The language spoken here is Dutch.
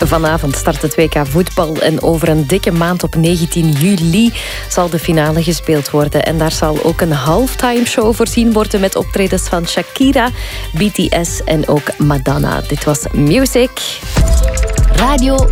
Vanavond start het WK voetbal en over een dikke maand op 19 juli zal de finale gespeeld worden. En daar zal ook een halftime show voorzien worden met optredens van Shakira, BTS en ook Madonna. Dit was Music. Radio